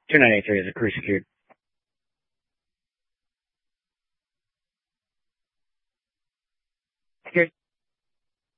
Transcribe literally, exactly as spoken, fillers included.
two nine eight three is a crew secured.